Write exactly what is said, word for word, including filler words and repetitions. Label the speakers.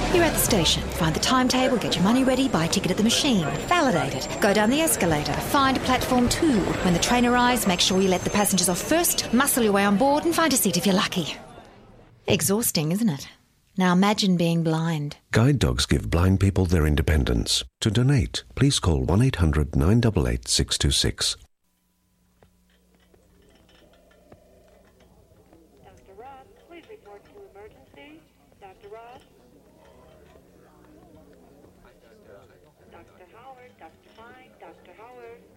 Speaker 1: You're at the station. Find the timetable, get your money ready, buy a ticket at the machine, validate it, go down the escalator, find platform two. When the train arrives, make sure you let the passengers off first, muscle your way on board and find a seat if you're lucky. Exhausting, isn't it? Now imagine being blind.
Speaker 2: Guide dogs give blind people their independence. To donate, please call one eight hundred nine eight eight six two six.
Speaker 3: Doctor Ross, please report to emergency. Doctor Ross? Doctor Howard, Doctor Fine, Doctor Howard.